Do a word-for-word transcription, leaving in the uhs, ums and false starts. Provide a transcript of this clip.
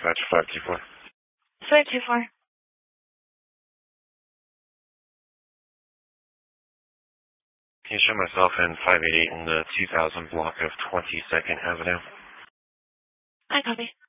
dispatch five two four. five two four. Can you show myself in five eight eight in the two thousand block of twenty-second Avenue? I copy.